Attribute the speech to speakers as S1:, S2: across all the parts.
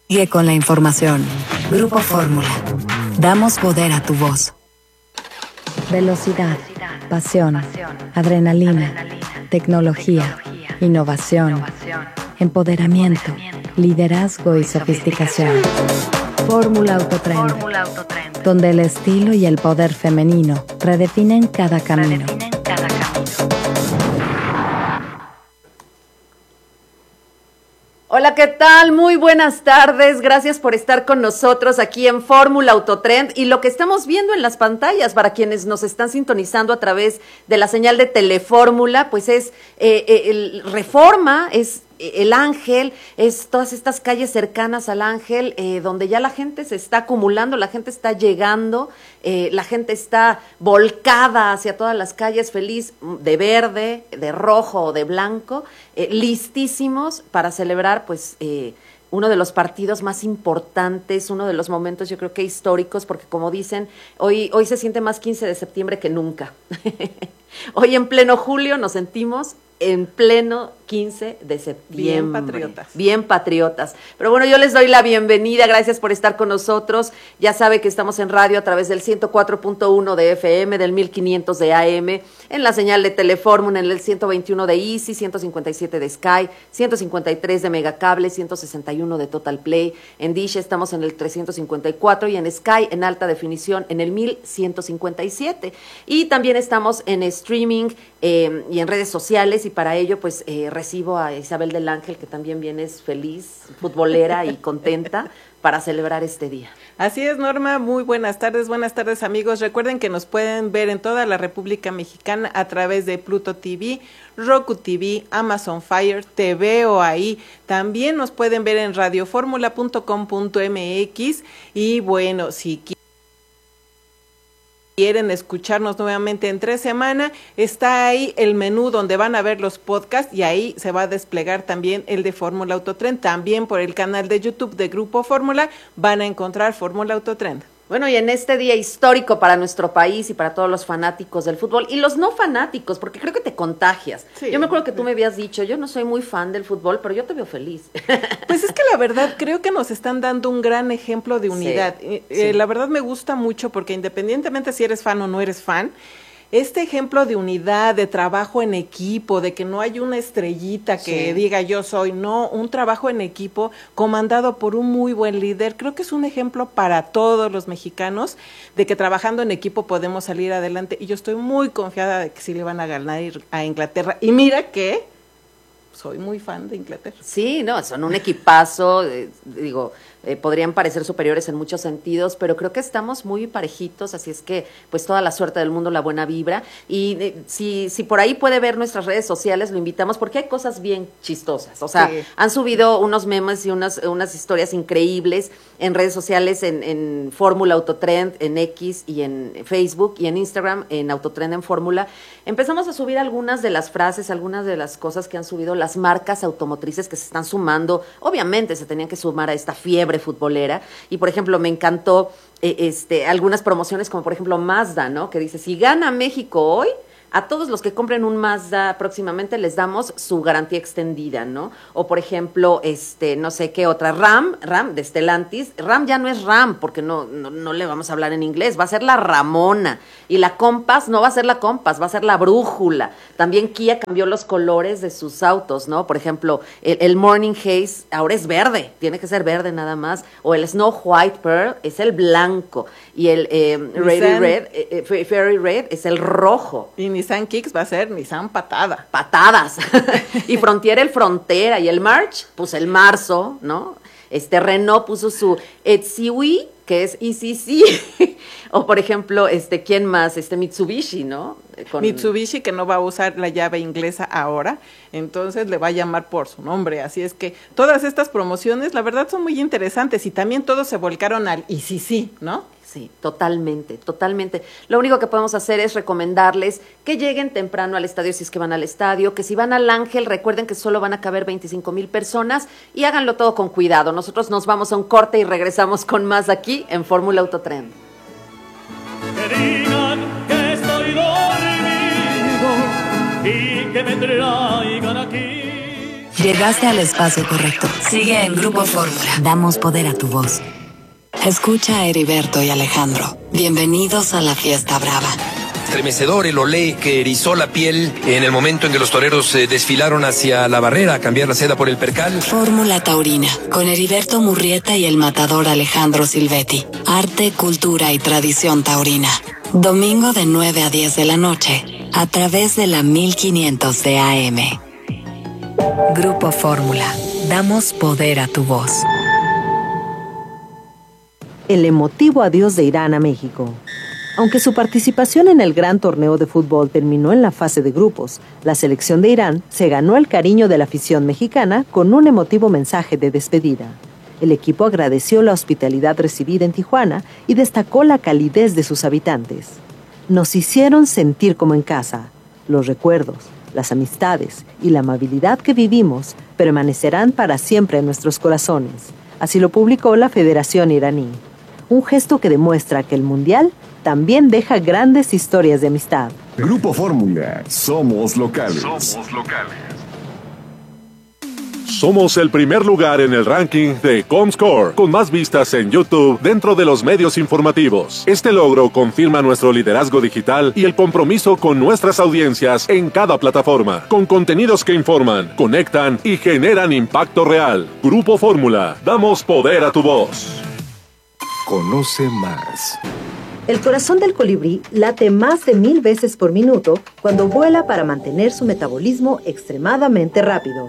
S1: Sigue con la información. Grupo Fórmula. Damos poder a tu voz.
S2: Velocidad, pasión, adrenalina, tecnología, innovación, empoderamiento, liderazgo y sofisticación. Fórmula Autotrend, donde el estilo y el poder femenino redefinen cada camino.
S3: Hola, ¿qué tal? Muy buenas tardes. Gracias por estar con nosotros aquí en Fórmula Autotrend. Y lo que estamos viendo en las pantallas, para quienes nos están sintonizando a través de la señal de Telefórmula, pues es el Reforma, es el Ángel, es todas estas calles cercanas al Ángel, donde ya la gente se está acumulando, la gente está llegando, la gente está volcada hacia todas las calles, feliz, de verde, de rojo o de blanco, listísimos para celebrar pues uno de los partidos más importantes, uno de los momentos yo creo que históricos, porque como dicen, hoy se siente más 15 de septiembre que nunca. Hoy en pleno julio nos sentimos en pleno 15 de septiembre.
S4: Bien patriotas.
S3: Bien patriotas. Pero bueno, yo les doy la bienvenida, gracias por estar con nosotros. Ya sabe que estamos en radio a través del 104.1 de FM, del 1500 de AM, en la señal de Telefórmula, en el 121 de Easy, 157 de Sky, 153 de Megacable, 161 de Total Play. En Dish estamos en el 354 y en Sky en alta definición en el 1157. Y también estamos en streaming y en redes sociales, y para ello pues recibo a Isabel del Ángel, que también viene feliz, futbolera y contenta para celebrar este día.
S4: Así es, Norma, muy buenas tardes amigos. Recuerden que nos pueden ver en toda la República Mexicana a través de Pluto TV, Roku TV, Amazon Fire, te veo ahí. También nos pueden ver en radioformula.com.mx y bueno, si quieren escucharnos nuevamente en 3 semanas, está ahí el menú donde van a ver los podcasts y ahí se va a desplegar también el de Fórmula Autotrend. También por el canal de YouTube de Grupo Fórmula van a encontrar Fórmula Autotrend.
S3: Bueno, y en este día histórico para nuestro país y para todos los fanáticos del fútbol y los no fanáticos, porque creo que te contagias. Sí, yo me acuerdo que tú me habías dicho, yo no soy muy fan del fútbol, pero yo te veo feliz.
S4: Pues es que la verdad creo que nos están dando un gran ejemplo de unidad. Sí. La verdad me gusta mucho porque independientemente si eres fan o no eres fan, este ejemplo de unidad, de trabajo en equipo, de que no hay una estrellita que diga yo soy, no, un trabajo en equipo comandado por un muy buen líder, creo que es un ejemplo para todos los mexicanos de que trabajando en equipo podemos salir adelante, y yo estoy muy confiada de que sí le van a ganar a Inglaterra, y mira que soy muy fan de Inglaterra.
S3: Sí, no, son un equipazo, podrían parecer superiores en muchos sentidos, pero creo que estamos muy parejitos, así es que pues toda la suerte del mundo, la buena vibra, y si por ahí puede ver nuestras redes sociales, lo invitamos porque hay cosas bien chistosas, o sea, han subido unos memes y unas historias increíbles en redes sociales, en Fórmula Autotrend, en X y en Facebook y en Instagram, en Autotrend en Fórmula. Empezamos a subir algunas de las frases, algunas de las cosas que han subido las marcas automotrices que se están sumando, obviamente se tenían que sumar a esta fiebre futbolera, y por ejemplo me encantó algunas promociones como por ejemplo Mazda, ¿no? Que dice, si gana México hoy, a todos los que compren un Mazda próximamente les damos su garantía extendida, ¿no? O por ejemplo, no sé qué otra, RAM de Stellantis, RAM ya no es RAM, porque no le vamos a hablar en inglés, va a ser la Ramona, y la Compass no va a ser la Compass, va a ser la Brújula. También Kia cambió los colores de sus autos, ¿no? Por ejemplo, el Morning Haze ahora es verde, tiene que ser verde nada más, o el Snow White Pearl es el blanco, y el Fairy Red es el rojo.
S4: Y Nissan Kicks va a ser Nissan Patada.
S3: Patadas. Y Frontier el Frontera, y el March, pues el Marzo, ¿no? Renault puso su Etsiwi, que es ECC. O por ejemplo, ¿quién más? Mitsubishi, ¿no?
S4: Mitsubishi, que no va a usar la llave inglesa ahora, entonces le va a llamar por su nombre. Así es que todas estas promociones, la verdad, son muy interesantes, y también todos se volcaron al ECC, ¿no?
S3: Sí, totalmente. Lo único que podemos hacer es recomendarles que lleguen temprano al estadio si es que van al estadio, que si van al Ángel, recuerden que solo van a caber 25,000 personas, y háganlo todo con cuidado. Nosotros nos vamos a un corte y regresamos con más aquí en Fórmula Autotrend.
S5: Que digan que estoy dormido y que me traigan aquí.
S1: Llegaste al espacio correcto. Sigue en Grupo Fórmula. Damos poder a tu voz. Escucha a Heriberto y Alejandro. Bienvenidos a la fiesta brava.
S6: Estremecedor el olé que erizó la piel en el momento en que los toreros desfilaron hacia la barrera a cambiar la seda por el percal.
S1: Fórmula Taurina, con Heriberto Murrieta y el matador Alejandro Silvetti. Arte, cultura y tradición taurina. Domingo de 9 a 10 de la noche, a través de la 1500 de AM. Grupo Fórmula. Damos poder a tu voz.
S7: El emotivo adiós de Irán a México. Aunque su participación en el gran torneo de fútbol terminó en la fase de grupos, la selección de Irán se ganó el cariño de la afición mexicana con un emotivo mensaje de despedida. El equipo agradeció la hospitalidad recibida en Tijuana y destacó la calidez de sus habitantes. Nos hicieron sentir como en casa. Los recuerdos, las amistades y la amabilidad que vivimos permanecerán para siempre en nuestros corazones. Así lo publicó la Federación Iraní. Un gesto que demuestra que el Mundial también deja grandes historias de amistad.
S8: Grupo Fórmula. Somos locales.
S9: Somos el primer lugar en el ranking de Comscore, con más vistas en YouTube dentro de los medios informativos. Este logro confirma nuestro liderazgo digital y el compromiso con nuestras audiencias en cada plataforma, con contenidos que informan, conectan y generan impacto real. Grupo Fórmula, damos poder a tu voz.
S8: Conoce más.
S7: El corazón del colibrí late más de 1000 veces por minuto cuando vuela para mantener su metabolismo extremadamente rápido.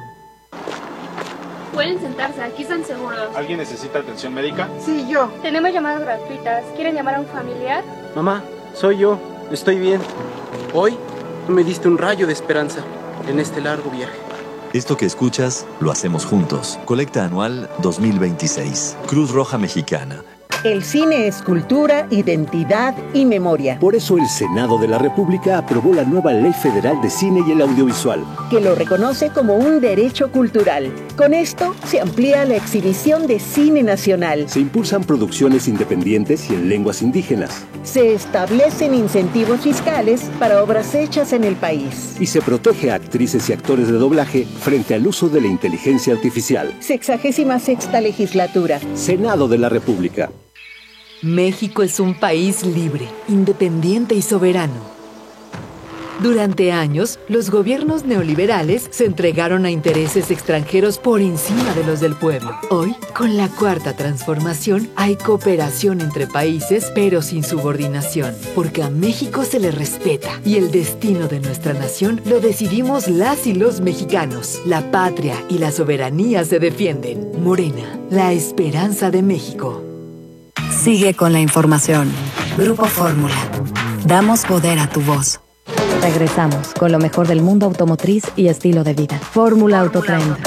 S10: Pueden sentarse, aquí están seguros.
S11: ¿Alguien necesita atención médica?
S10: Sí, yo. Tenemos llamadas gratuitas. ¿Quieren llamar a un familiar?
S12: Mamá, soy yo. Estoy bien. Hoy me diste un rayo de esperanza en este largo viaje.
S13: Esto que escuchas, lo hacemos juntos. Colecta anual 2026. Cruz Roja Mexicana.
S14: El cine es cultura, identidad y memoria.
S15: Por eso el Senado de la República aprobó la nueva Ley Federal de Cine y el Audiovisual,
S14: que lo reconoce como un derecho cultural. Con esto se amplía la exhibición de cine nacional.
S15: Se impulsan producciones independientes y en lenguas indígenas.
S14: Se establecen incentivos fiscales para obras hechas en el país.
S15: Y se protege a actrices y actores de doblaje frente al uso de la inteligencia artificial.
S14: 66ª legislatura.
S15: Senado de la República.
S16: México es un país libre, independiente y soberano. Durante años, los gobiernos neoliberales se entregaron a intereses extranjeros por encima de los del pueblo. Hoy, con la Cuarta Transformación, hay cooperación entre países, pero sin subordinación, porque a México se le respeta y el destino de nuestra nación lo decidimos las y los mexicanos. La patria y la soberanía se defienden. Morena, la esperanza de México.
S1: Sigue con la información. Grupo Fórmula. Damos poder a tu voz.
S2: Regresamos con lo mejor del mundo automotriz y estilo de vida. Fórmula Autotrend.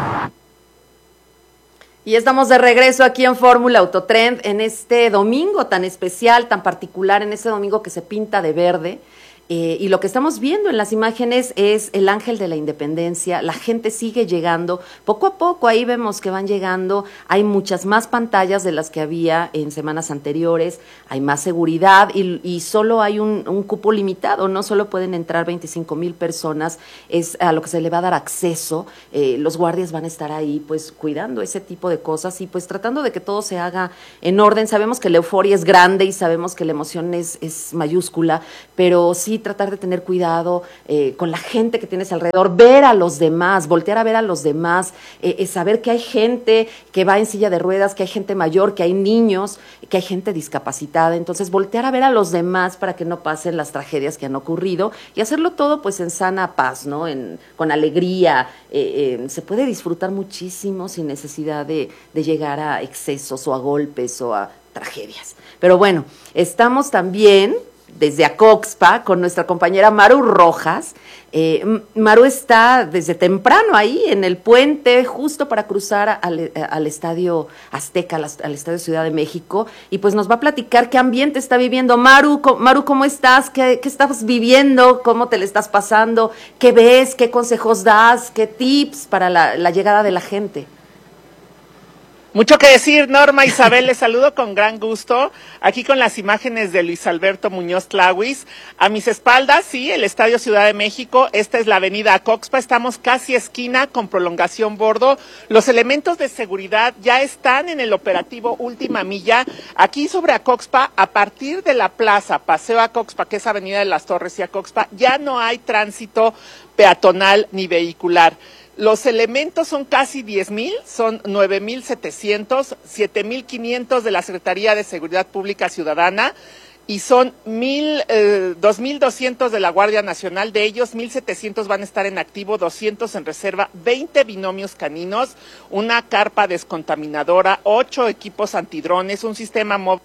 S3: Y estamos de regreso aquí en Fórmula Autotrend en este domingo tan especial, tan particular, en este domingo que se pinta de verde. Y lo que estamos viendo en las imágenes es el ángel de la independencia. La gente sigue llegando, poco a poco ahí vemos que van llegando. Hay muchas más pantallas de las que había en semanas anteriores, hay más seguridad y solo hay un cupo limitado, no solo pueden entrar 25,000 personas, es a lo que se le va a dar acceso. Los guardias van a estar ahí pues cuidando ese tipo de cosas y pues tratando de que todo se haga en orden. Sabemos que la euforia es grande y sabemos que la emoción es mayúscula, pero sí tratar de tener cuidado con la gente que tienes alrededor, ver a los demás, voltear a ver a los demás, saber que hay gente que va en silla de ruedas, que hay gente mayor, que hay niños, que hay gente discapacitada, entonces voltear a ver a los demás para que no pasen las tragedias que han ocurrido y hacerlo todo pues en sana paz, ¿no? Con alegría, se puede disfrutar muchísimo sin necesidad de llegar a excesos o a golpes o a tragedias. Pero bueno, estamos también desde Acoxpa con nuestra compañera Maru Rojas. Maru está desde temprano ahí en el puente justo para cruzar al Estadio Azteca, al Estadio Ciudad de México, y pues nos va a platicar qué ambiente está viviendo. Maru, ¿cómo estás? ¿Qué estás viviendo? ¿Cómo te le estás pasando? ¿Qué ves? ¿Qué consejos das? ¿Qué tips para la llegada de la gente?
S17: Mucho que decir, Norma Isabel, les saludo con gran gusto, aquí con las imágenes de Luis Alberto Muñoz Tlahuis. A mis espaldas, sí, el Estadio Ciudad de México, esta es la avenida Acoxpa, estamos casi esquina con prolongación bordo. Los elementos de seguridad ya están en el operativo Última Milla, aquí sobre Acoxpa, a partir de la plaza Paseo Acoxpa, que es Avenida de las Torres y Acoxpa, ya no hay tránsito peatonal ni vehicular. Los elementos son casi 10,000, son 9,700, 7,500 de la Secretaría de Seguridad Pública Ciudadana y son 2,200 de la Guardia Nacional. De ellos, 1,700 van a estar en activo, 200 en reserva, 20 binomios caninos, una carpa descontaminadora, 8 equipos antidrones, un sistema móvil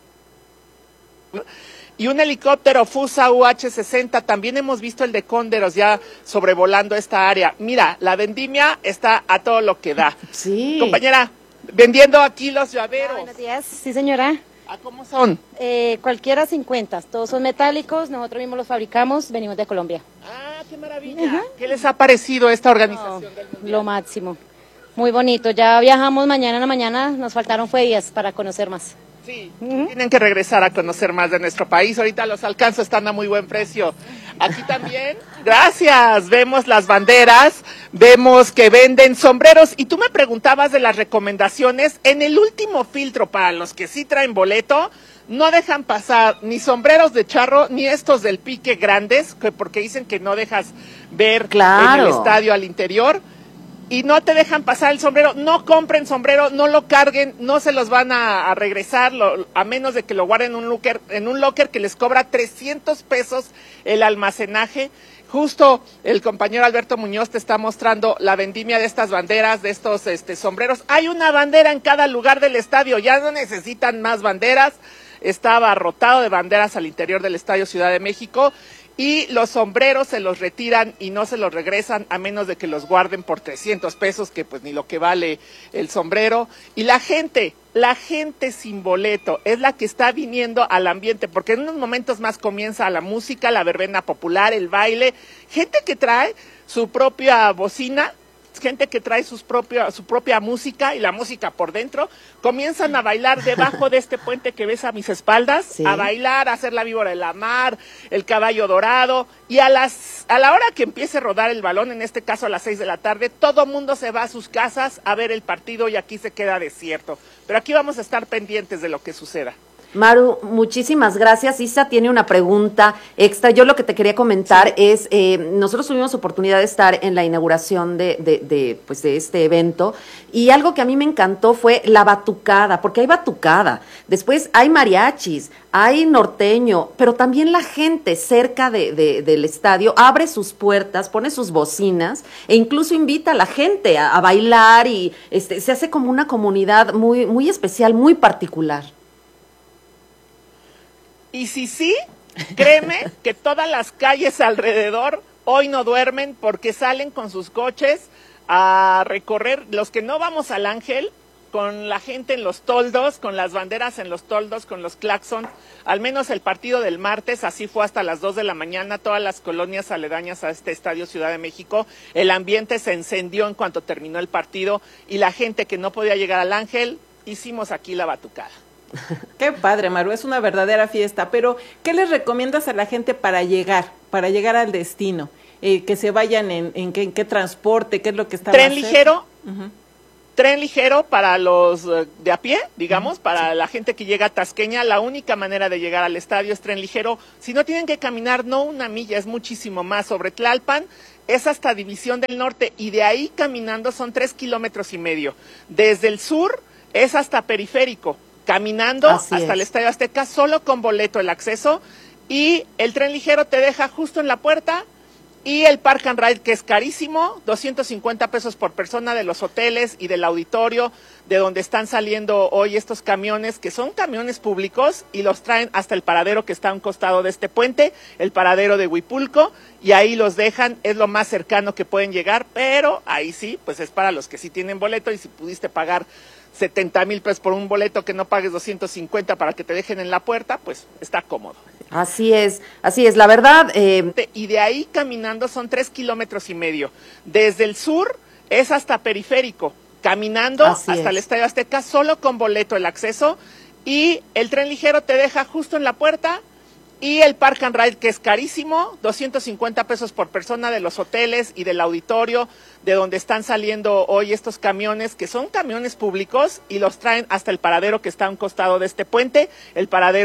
S17: y un helicóptero Fusa UH-60. También hemos visto el de Cónderos ya sobrevolando esta área. Mira, la vendimia está a todo lo que da.
S3: Sí.
S17: Compañera, vendiendo aquí los llaveros.
S18: Buenos días, sí señora.
S17: ¿A cómo son?
S18: Cualquiera 50, todos son metálicos, nosotros mismos los fabricamos, venimos de Colombia.
S17: ¡Ah, qué maravilla! ¿Qué les ha parecido esta organización del Mundial?
S18: Lo máximo, muy bonito. Ya viajamos mañana en la mañana, nos faltaron días para conocer más.
S17: Sí, tienen que regresar a conocer más de nuestro país. Ahorita los alcanzo, están a muy buen precio. Aquí también, gracias, vemos las banderas, vemos que venden sombreros. Y tú me preguntabas de las recomendaciones. En el último filtro, para los que sí traen boleto, no dejan pasar ni sombreros de charro, ni estos del pique grandes, porque dicen que no dejas ver en el estadio al interior. Y no te dejan pasar el sombrero, no compren sombrero, no lo carguen, no se los van a regresar, a menos de que lo guarden en un locker que les cobra 300 pesos el almacenaje. Justo el compañero Alberto Muñoz te está mostrando la vendimia de estas banderas, de estos sombreros. Hay una bandera en cada lugar del estadio, ya no necesitan más banderas, está abarrotado de banderas al interior del Estadio Ciudad de México. Y los sombreros se los retiran y no se los regresan a menos de que los guarden por 300 pesos, que pues ni lo que vale el sombrero. Y la gente sin boleto es la que está viniendo al ambiente, porque en unos momentos más comienza la música, la verbena popular, el baile. Gente que trae su propia bocina, gente que trae su propia música y la música por dentro, comienzan a bailar debajo de este puente que ves a mis espaldas, sí. A bailar, a hacer la víbora de la mar, el caballo dorado, y a la hora que empiece a rodar el balón, en este caso a las 6 de la tarde, todo mundo se va a sus casas a ver el partido y aquí se queda desierto. Pero aquí vamos a estar pendientes de lo que suceda.
S3: Maru, muchísimas gracias. Isa tiene una pregunta extra. Yo lo que te quería comentar es, nosotros tuvimos oportunidad de estar en la inauguración de este evento, y algo que a mí me encantó fue la batucada, porque hay batucada, después hay mariachis, hay norteño, pero también la gente cerca del estadio abre sus puertas, pone sus bocinas e incluso invita a la gente a bailar, y se hace como una comunidad muy, muy especial, muy particular.
S17: Y si sí, créeme que todas las calles alrededor hoy no duermen porque salen con sus coches a recorrer. Los que no vamos al Ángel, con la gente en los toldos, con las banderas en los toldos, con los claxons, al menos el partido del martes, así fue hasta las 2 de la mañana, todas las colonias aledañas a este Estadio Ciudad de México, el ambiente se encendió en cuanto terminó el partido, y la gente que no podía llegar al Ángel, hicimos aquí la batucada.
S4: Qué padre, Maru, es una verdadera fiesta. Pero, ¿qué les recomiendas a la gente para llegar al destino? Que se vayan en qué transporte, qué es lo que está
S17: Tren ligero, tren ligero para los de a pie, digamos, para la gente que llega a Tasqueña. La única manera de llegar al estadio es tren ligero. Si no, tienen que caminar, no una milla, es muchísimo más. Sobre Tlalpan es hasta División del Norte, y de ahí caminando son 3,5 kilómetros. Desde el sur es hasta Periférico, caminando hasta el Estadio Azteca, solo con boleto el acceso, y el tren ligero te deja justo en la puerta, y el Park and Ride, que es carísimo, 250 pesos por persona, de los hoteles y del auditorio, de donde están saliendo hoy estos camiones, que son camiones públicos, y los traen hasta el paradero que está a un costado de este puente, el paradero de Huipulco, y ahí los dejan, es lo más cercano que pueden llegar, pero ahí sí, pues es para los que sí tienen boleto, y si pudiste pagar 70,000 pesos por un boleto, que no pagues 250 para que te dejen en la puerta, pues está cómodo.
S3: Así es, la verdad.
S17: Y de ahí caminando son 3,5 kilómetros. Desde el sur es hasta Periférico, caminando
S3: Así
S17: hasta
S3: es.
S17: el Estadio Azteca, solo con boleto el acceso, y el tren ligero te deja justo en la puerta, y el Park and Ride, que es carísimo, 250 pesos por persona, de los hoteles y del auditorio, de donde están saliendo hoy estos camiones, que son camiones públicos, y los traen hasta el paradero que está a un costado de este puente, el paradero